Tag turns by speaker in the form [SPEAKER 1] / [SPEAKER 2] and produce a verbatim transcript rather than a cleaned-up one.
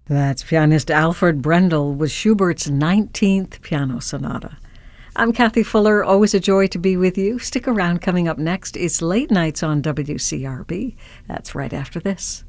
[SPEAKER 1] That's pianist Alfred Brendel with Schubert's nineteenth Piano Sonata. I'm Kathy Fuller, always a joy to be with you. Stick around. Coming up next is Late Nights on W C R B. That's right after this.